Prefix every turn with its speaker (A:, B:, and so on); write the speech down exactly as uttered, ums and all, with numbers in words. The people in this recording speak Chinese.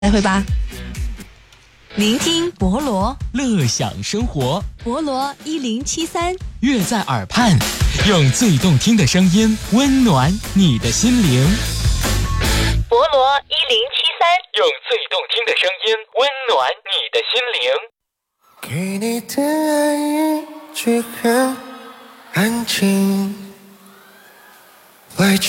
A: 来回吧。聆听博罗，
B: 乐享生活。
A: 博罗一零七三，
B: 乐在耳畔，用最动听的声音温暖你的心灵。
A: 博罗一零七三，
B: 用最动听的声音温暖你的心灵。
C: 给你的爱一句很安静，委屈